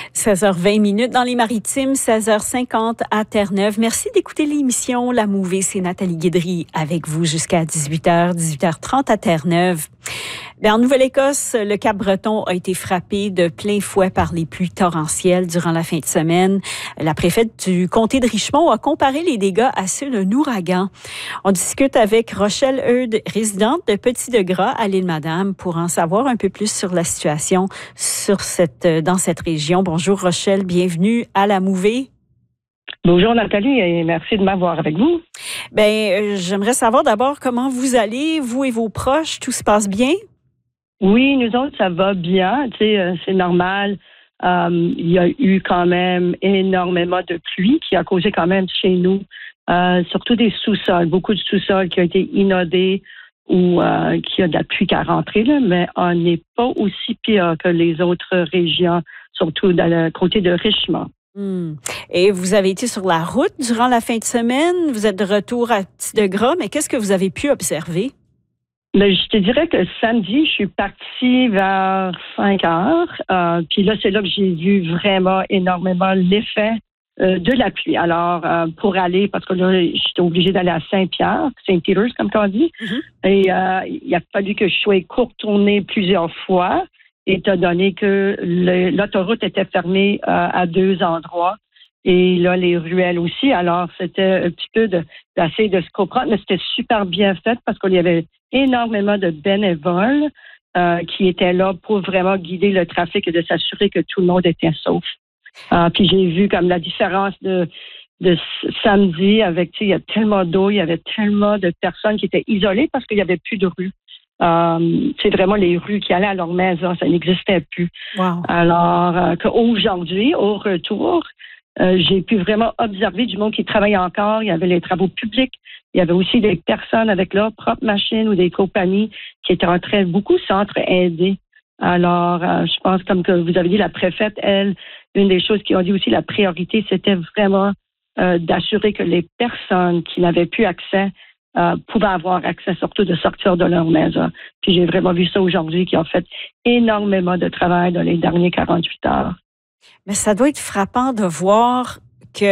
16h20 dans les Maritimes, 16h50 à Terre-Neuve. Merci d'écouter l'émission La Mouvée. C'est Nathalie Guédry avec vous jusqu'à 18h, 18h30 à Terre-Neuve. En Nouvelle-Écosse, le Cap-Breton a été frappé de plein fouet par les pluies torrentielles durant la fin de semaine. La préfète du comté de Richmond a comparé les dégâts à ceux d'un ouragan. On discute avec Rochelle Heud, résidente de Petit-de-Gras à l'Île-Madame, pour en savoir un peu plus sur la situation dans cette région. Bonjour Rochelle, bienvenue à La Mouvée. Bonjour Nathalie et merci de m'avoir avec vous. J'aimerais savoir d'abord comment vous allez, vous et vos proches, tout se passe bien? Oui, nous autres, ça va bien, c'est normal. Il y a eu quand même énormément de pluie qui a causé quand même chez nous, surtout des sous-sols, beaucoup de sous-sols qui ont été inondés ou qui a de la pluie qui a rentré, là, mais on n'est pas aussi pire que les autres régions, surtout dans le côté de Richmond. Et vous avez été sur la route durant la fin de semaine. Vous êtes de retour à Petit-de-Gras, mais qu'est-ce que vous avez pu observer? Mais je te dirais que samedi, je suis partie vers 5 heures. Puis là, c'est là que j'ai vu vraiment énormément l'effet de la pluie. Alors, pour aller, parce que là, j'étais obligée d'aller à Saint-Pierre, Saint-Peters, comme on dit. Et il a fallu que je sois contournée plusieurs fois, étant donné que l'autoroute était fermée à 2 endroits. Et là, les ruelles aussi. Alors, c'était un petit peu d'essayer de se comprendre, mais c'était super bien fait parce qu'il y avait énormément de bénévoles qui étaient là pour vraiment guider le trafic et de s'assurer que tout le monde était sauf. Puis j'ai vu comme la différence de samedi avec, il y a tellement d'eau, il y avait tellement de personnes qui étaient isolées parce qu'il n'y avait plus de rue. C'est vraiment les rues qui allaient à leur maison, ça n'existait plus. Wow. Alors qu'aujourd'hui, au retour, j'ai pu vraiment observer du monde qui travaillait encore. Il y avait les travaux publics. Il y avait aussi des personnes avec leurs propres machines ou des compagnies qui étaient en train beaucoup s'entraider. Alors, je pense, comme que vous avez dit, la préfète, elle, une des choses qu'ils ont dit aussi, la priorité, c'était vraiment d'assurer que les personnes qui n'avaient plus accès pouvaient avoir accès, surtout de sortir de leur maison. Puis j'ai vraiment vu ça aujourd'hui, qui ont fait énormément de travail dans les derniers 48 heures. Mais ça doit être frappant de voir